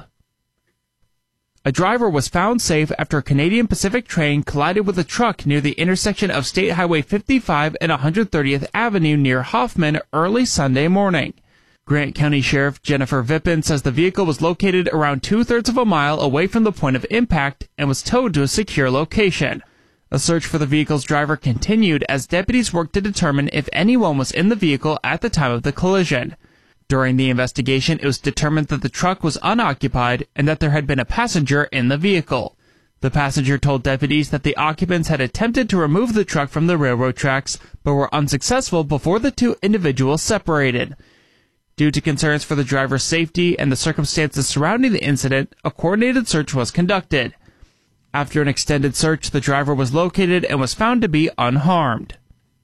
A driver was found safe after a Canadian Pacific train collided with a truck near the intersection of State Highway fifty-five and one hundred thirtieth Avenue near Hoffman early Sunday morning. Grant County Sheriff Jennifer Vippen says the vehicle was located around two-thirds of a mile away from the point of impact and was towed to a secure location. A search for the vehicle's driver continued as deputies worked to determine if anyone was in the vehicle at the time of the collision. During the investigation, it was determined that the truck was unoccupied and that there had been a passenger in the vehicle. The passenger told deputies that the occupants had attempted to remove the truck from the railroad tracks, but were unsuccessful before the two individuals separated. Due to concerns for the driver's safety and the circumstances surrounding the incident, a coordinated search was conducted. After an extended search, the driver was located and was found to be unharmed.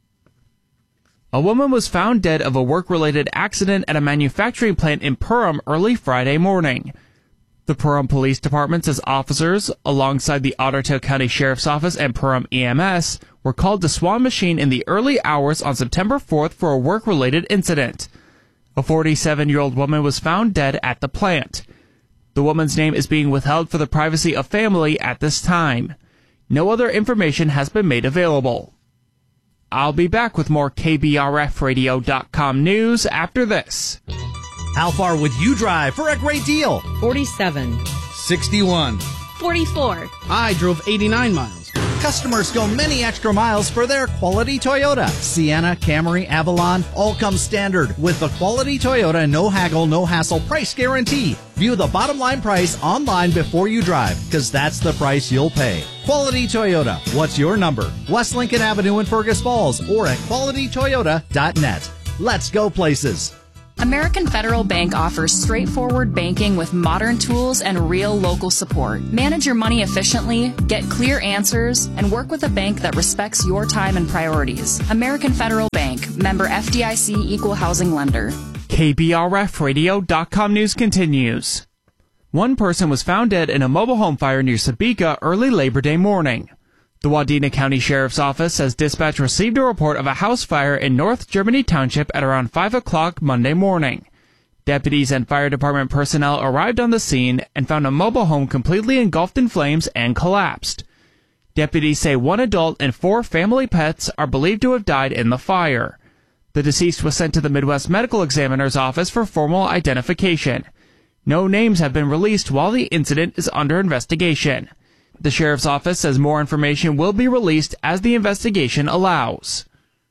A woman was found dead of a work-related accident at a manufacturing plant in Perham early Friday morning. The Perham Police Department says officers, alongside the Ottertail County Sheriff's Office and Perham E M S, were called to Swan Machine in the early hours on September fourth for a work-related incident. A forty-seven-year-old woman was found dead at the plant. The woman's name is being withheld for the privacy of family at this time. No other information has been made available. I'll be back with more K B R F radio dot com news after this. How far would you drive for a great deal? forty-seven. sixty-one. forty-four. I drove eighty-nine miles. Customers go many extra miles for their quality Toyota. Sienna, Camry, Avalon, all come standard with the quality Toyota no haggle, no hassle price guarantee. View the bottom line price online before you drive, because that's the price you'll pay. Quality Toyota. What's your number? West Lincoln Avenue in Fergus Falls or at quality toyota dot net. Let's go places. American Federal Bank offers straightforward banking with modern tools and real local support. Manage your money efficiently, get clear answers, and work with a bank that respects your time and priorities. American Federal Bank, member F D I C, equal housing lender. K B R F radio dot com news continues. One person was found dead in a mobile home fire near Sabika early Labor Day morning. The Wadena County Sheriff's Office says dispatch received a report of a house fire in North Germany Township at around five o'clock Monday morning. Deputies and fire department personnel arrived on the scene and found a mobile home completely engulfed in flames and collapsed. Deputies say one adult and four family pets are believed to have died in the fire. The deceased was sent to the Midwest Medical Examiner's office for formal identification. No names have been released while the incident is under investigation. The sheriff's office says more information will be released as the investigation allows.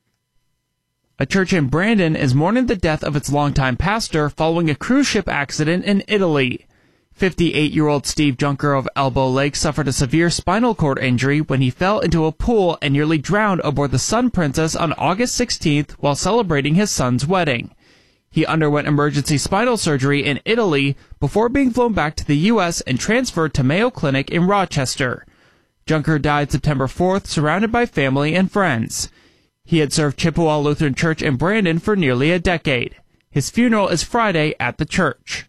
A church in Brandon is mourning the death of its longtime pastor following a cruise ship accident in Italy. fifty-eight-year-old Steve Junker of Elbow Lake suffered a severe spinal cord injury when he fell into a pool and nearly drowned aboard the Sun Princess on August sixteenth while celebrating his son's wedding. He underwent emergency spinal surgery in Italy before being flown back to the U S and transferred to Mayo Clinic in Rochester. Junker died September fourth, surrounded by family and friends. He had served Chippewa Lutheran Church in Brandon for nearly a decade. His funeral is Friday at the church.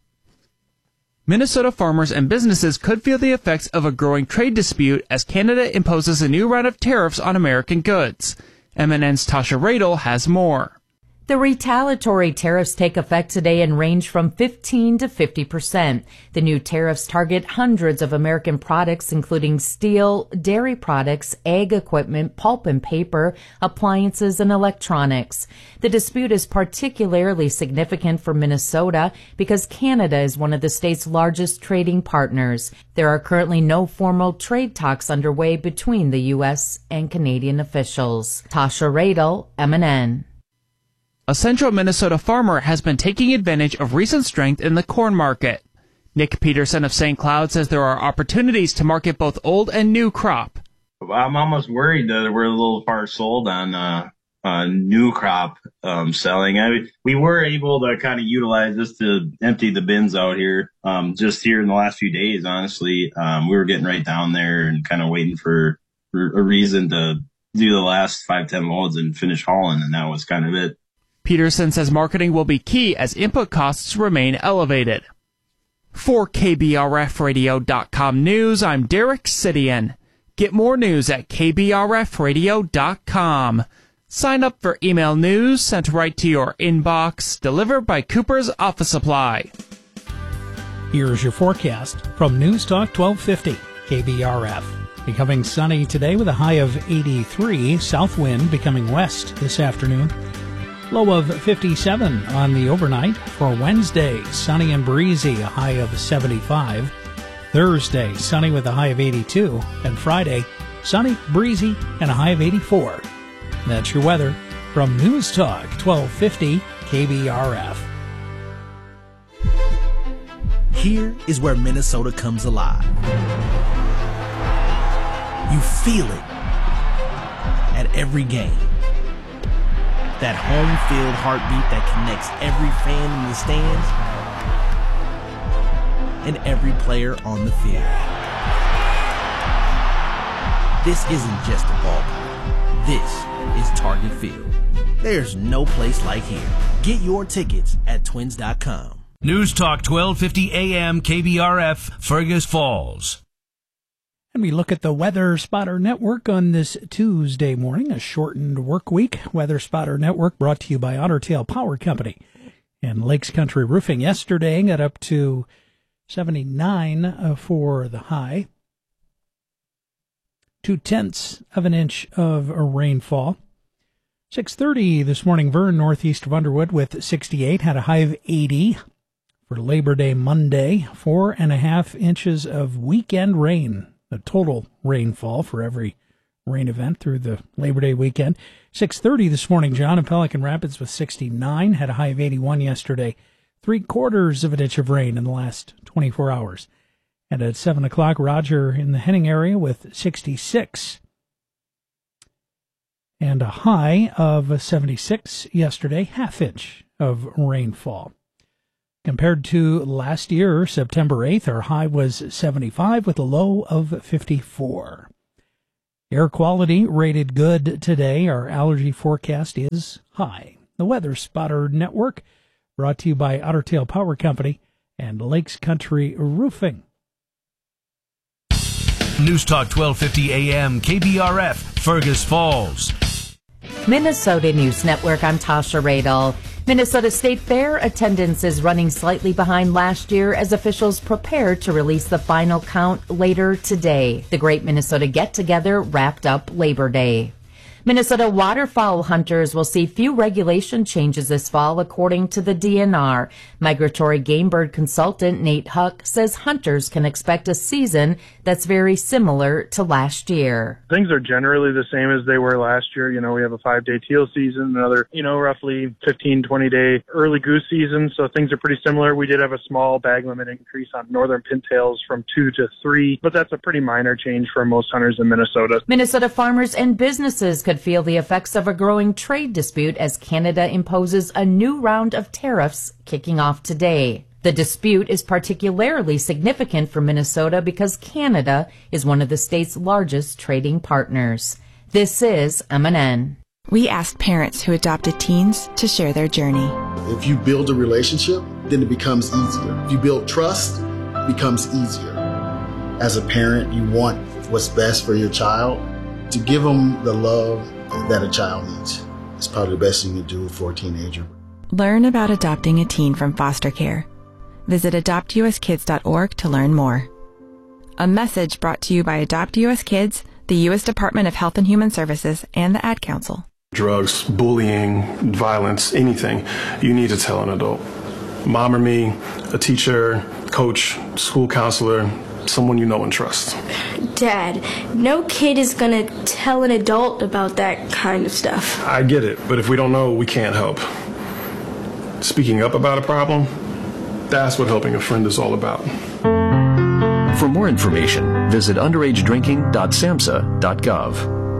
Minnesota farmers and businesses could feel the effects of a growing trade dispute as Canada imposes a new round of tariffs on American goods. M N N's Tasha Radel has more. The retaliatory tariffs take effect today and range from fifteen to fifty percent. The new tariffs target hundreds of American products, including steel, dairy products, ag equipment, pulp and paper, appliances, and electronics. The dispute is particularly significant for Minnesota because Canada is one of the state's largest trading partners. There are currently no formal trade talks underway between the U S and Canadian officials. Tasha Radel, M N N. A central Minnesota farmer has been taking advantage of recent strength in the corn market. Nick Peterson of Saint Cloud says there are opportunities to market both old and new crop. I'm almost worried that we're a little far sold on uh, uh, new crop um, selling. I mean, we were able to kind of utilize this to empty the bins out here um, just here in the last few days, honestly. Um, we were getting right down there and kind of waiting for, for a reason to do the last five, ten loads and finish hauling, and that was kind of it. Peterson says marketing will be key as input costs remain elevated. For K B R F radio dot com news, I'm Derek Sidian. Get more news at K B R F radio dot com. Sign up for email news sent right to your inbox, delivered by Cooper's Office Supply. Here's your forecast from News Talk twelve fifty K B R F. Becoming sunny today with a high of eighty-three, south wind becoming west this afternoon. Low of fifty-seven on the overnight. For Wednesday, sunny and breezy, a high of seventy-five. Thursday, sunny with a high of eighty-two. And Friday, sunny, breezy, and a high of eighty-four. That's your weather from News Talk twelve fifty K B R F. Here is where Minnesota comes alive. You feel it at every game. That home field heartbeat that connects every fan in the stands and every player on the field. This isn't just a ballpark. This is Target Field. There's no place like here. Get your tickets at twins dot com. News Talk twelve fifty A M K B R F, Fergus Falls. And we look at the Weather Spotter Network on this Tuesday morning, a shortened work week. Weather Spotter Network brought to you by Otter Tail Power Company and Lakes Country Roofing. Yesterday got up to seventy-nine for the high. Two-tenths of an inch of rainfall. six thirty this morning, Vern, northeast of Underwood with sixty-eight, had a high of eighty. For Labor Day Monday, four and a half inches of weekend rain. The total rainfall for every rain event through the Labor Day weekend. six thirty this morning, John in Pelican Rapids with sixty-nine, had a high of eighty-one yesterday. Three quarters of an inch of rain in the last twenty-four hours. And at seven o'clock, Roger in the Henning area with sixty-six. And a high of seventy-six yesterday, half inch of rainfall. Compared to last year, September eighth, our high was seventy-five with a low of fifty-four. Air quality rated good today. Our allergy forecast is high. The Weather Spotter Network, brought to you by Otter Tail Power Company and Lakes Country Roofing. News Talk twelve fifty A M, K B R F, Fergus Falls. Minnesota News Network, I'm Tasha Radel. Minnesota State Fair attendance is running slightly behind last year as officials prepare to release the final count later today. The Great Minnesota Get-Together wrapped up Labor Day. Minnesota waterfowl hunters will see few regulation changes this fall, according to the D N R. Migratory game bird consultant Nate Huck says hunters can expect a season that's very similar to last year. Things are generally the same as they were last year. You know, we have a five-day teal season, another, you know, roughly fifteen, twenty-day early goose season, so things are pretty similar. We did have a small bag limit increase on northern pintails from two to three, but that's a pretty minor change for most hunters in Minnesota. Minnesota farmers and businesses could feel the effects of a growing trade dispute as Canada imposes a new round of tariffs kicking off today. The dispute is particularly significant for Minnesota because Canada is one of the state's largest trading partners. This is M N N. We asked parents who adopted teens to share their journey. If you build a relationship, then it becomes easier. If you build trust, it becomes easier. As a parent, you want what's best for your child. To give them the love that a child needs is probably the best thing you do for a teenager. Learn about adopting a teen from foster care. Visit adopt u s kids dot org to learn more. A message brought to you by Adopt U S Kids, the U S Department of Health and Human Services, and the Ad Council. Drugs, bullying, violence, anything, you need to tell an adult. Mom or me, a teacher, coach, school counselor, someone you know and trust. Dad, no kid is gonna tell an adult about that kind of stuff. I get it, but if we don't know, we can't help. Speaking up about a problem, that's what helping a friend is all about. For more information, visit underage drinking dot samhsa dot gov.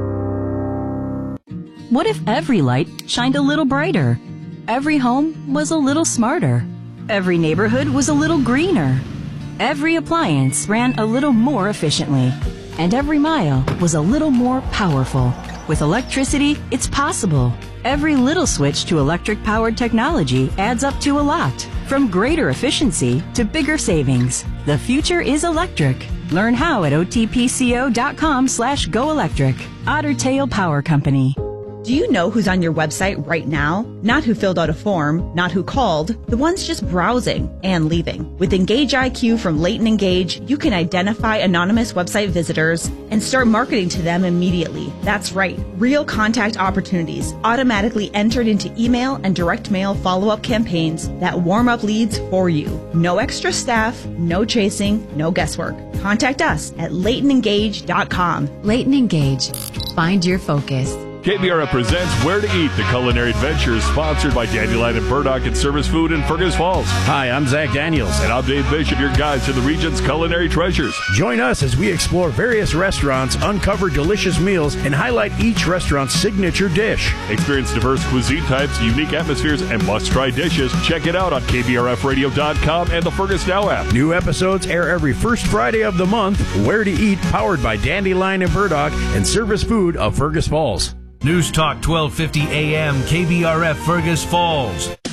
What if every light shined a little brighter? Every home was a little smarter. Every neighborhood was a little greener. Every appliance ran a little more efficiently. And every mile was a little more powerful. With electricity, it's possible. Every little switch to electric-powered technology adds up to a lot. From greater efficiency to bigger savings. The future is electric. Learn how at otpco.com slash go electric. Otter Tail Power Company. Do you know who's on your website right now? Not who filled out a form, not who called, the ones just browsing and leaving. With Engage I Q from Leighton Engage, you can identify anonymous website visitors and start marketing to them immediately. That's right, real contact opportunities automatically entered into email and direct mail follow-up campaigns that warm up leads for you. No extra staff, no chasing, no guesswork. Contact us at leighton engage dot com. Leighton Engage. Find your focus. K B R F presents Where to Eat, the culinary adventure sponsored by Dandelion and Burdock and Service Food in Fergus Falls. Hi, I'm Zach Daniels. And I'm Dave Bishop, your guide to the region's culinary treasures. Join us as we explore various restaurants, uncover delicious meals, and highlight each restaurant's signature dish. Experience diverse cuisine types, unique atmospheres, and must-try dishes. Check it out on K B R F radio dot com and the Fergus Now app. New episodes air every first Friday of the month. Where to Eat, powered by Dandelion and Burdock and Service Food of Fergus Falls. News Talk twelve fifty A M, K B R F, Fergus Falls. With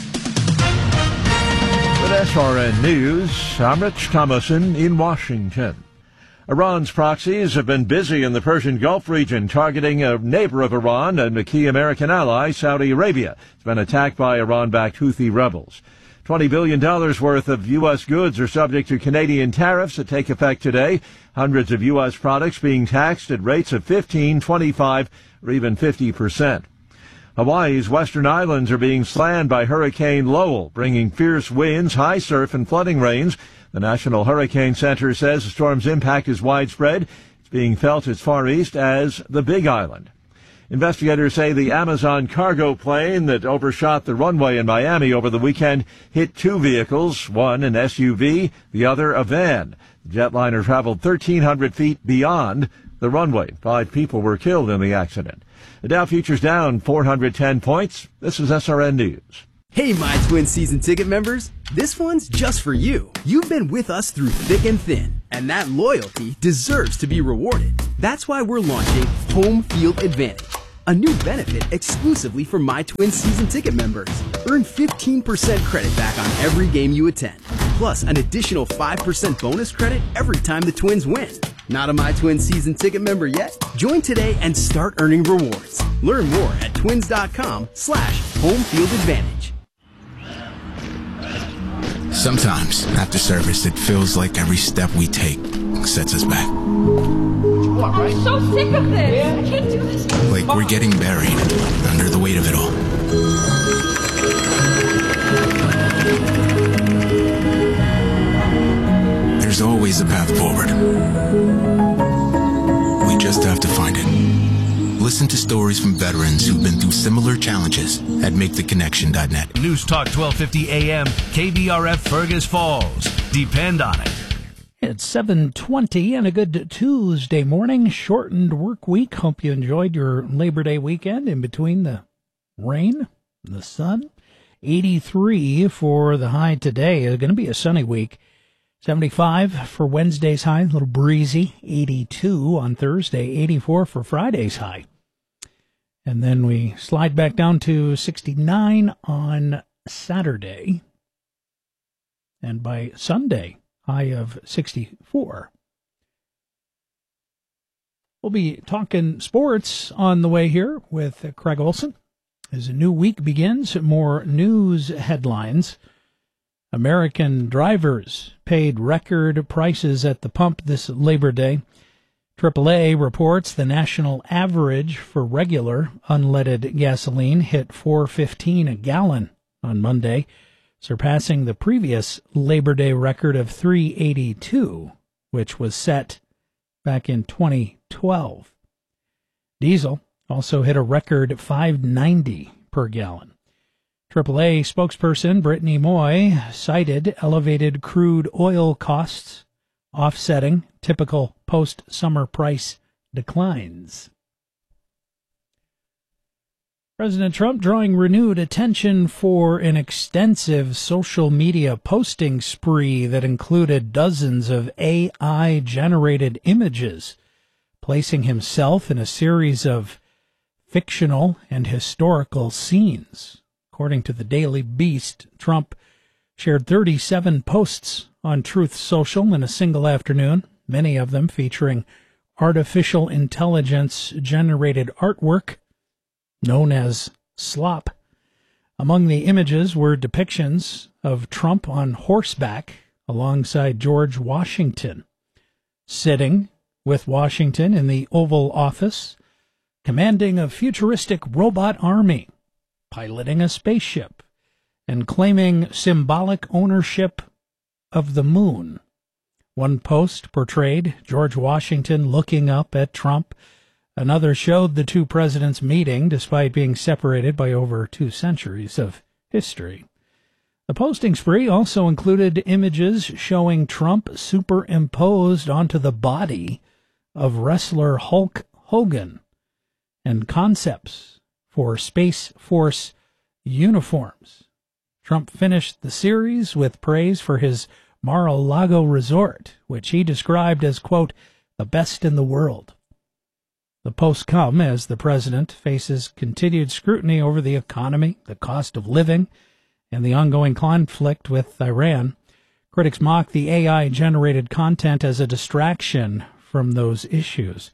S R N News, I'm Rich Thomason in Washington. Iran's proxies have been busy in the Persian Gulf region, targeting a neighbor of Iran and a key American ally, Saudi Arabia. It's been attacked by Iran-backed Houthi rebels. twenty billion dollars worth of U S goods are subject to Canadian tariffs that take effect today. Hundreds of U S products being taxed at rates of fifteen, twenty-five, or even fifty percent. Hawaii's western islands are being slammed by Hurricane Lowell, bringing fierce winds, high surf, and flooding rains. The National Hurricane Center says the storm's impact is widespread. It's being felt as far east as the Big Island. Investigators say the Amazon cargo plane that overshot the runway in Miami over the weekend hit two vehicles, one an S U V, the other a van. The jetliner traveled thirteen hundred feet beyond the runway. Five people were killed in the accident. The Dow futures down four hundred ten points. This is S R N News. Hey, My Twin season ticket members, this one's just for you. You've been with us through thick and thin, and that loyalty deserves to be rewarded. That's why we're launching Home Field Advantage, a new benefit exclusively for My Twin season ticket members. Earn fifteen percent credit back on every game you attend, plus an additional five percent bonus credit every time the Twins win. Not a My Twin season ticket member yet? Join today and start earning rewards. Learn more at twins.com slash home field advantage. Sometimes, after service, it feels like every step we take sets us back. I'm so sick of this. I can't do this. Like we're getting buried under the weight of it all. There's always a path forward. We just have to find it. Listen to stories from veterans who've been through similar challenges at make the connection dot net. News Talk twelve fifty A M, K B R F Fergus Falls. Depend on it. It's seven twenty and a good Tuesday morning, shortened work week. Hope you enjoyed your Labor Day weekend in between the rain and the sun. eighty-three for the high today. It's going to be a sunny week. seventy-five for Wednesday's high, a little breezy. eighty-two on Thursday, eighty-four for Friday's high. And then we slide back down to sixty-nine on Saturday. And by Sunday, high of sixty-four. We'll be talking sports on the way here with Craig Olson. As a new week begins, more news headlines. American drivers paid record prices at the pump this Labor Day. triple A reports the national average for regular unleaded gasoline hit four fifteen a gallon on Monday, surpassing the previous Labor Day record of three eighty-two, which was set back in twenty twelve. Diesel also hit a record five ninety per gallon. triple A spokesperson Brittany Moy cited elevated crude oil costs offsetting typical post-summer price declines. President Trump drawing renewed attention for an extensive social media posting spree that included dozens of A I-generated images, placing himself in a series of fictional and historical scenes. According to the Daily Beast, Trump shared thirty-seven posts on Truth Social in a single afternoon, many of them featuring artificial intelligence-generated artwork known as slop. Among the images were depictions of Trump on horseback alongside George Washington, sitting with Washington in the Oval Office, commanding a futuristic robot army, piloting a spaceship, and claiming symbolic ownership of the moon. One post portrayed George Washington looking up at Trump. Another showed the two presidents meeting despite being separated by over two centuries of history. The posting spree also included images showing Trump superimposed onto the body of wrestler Hulk Hogan and concepts for Space Force uniforms. Trump finished the series with praise for his Mar-a-Lago resort, which he described as, quote, the best in the world. The posts come as the president faces continued scrutiny over the economy, the cost of living, and the ongoing conflict with Iran. Critics mock the A I-generated content as a distraction from those issues.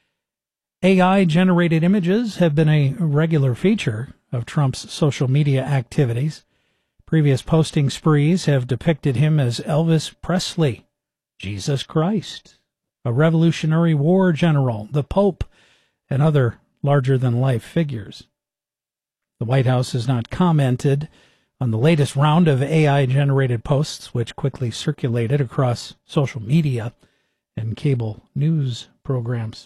A I-generated images have been a regular feature of Trump's social media activities. Previous posting sprees have depicted him as Elvis Presley, Jesus Christ, a Revolutionary War general, the Pope, and other larger-than-life figures. The White House has not commented on the latest round of A I-generated posts, which quickly circulated across social media and cable news programs.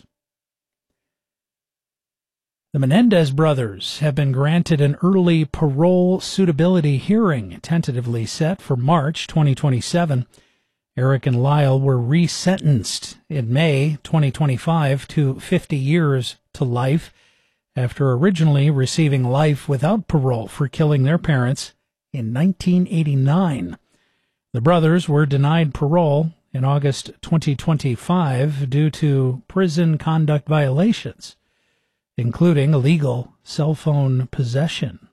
The Menendez brothers have been granted an early parole suitability hearing, tentatively set for March twenty twenty-seven. Eric and Lyle were resentenced in May twenty twenty-five to fifty years to life after originally receiving life without parole for killing their parents in nineteen eighty-nine. The brothers were denied parole in August twenty twenty-five due to prison conduct violations, including illegal cell phone possession.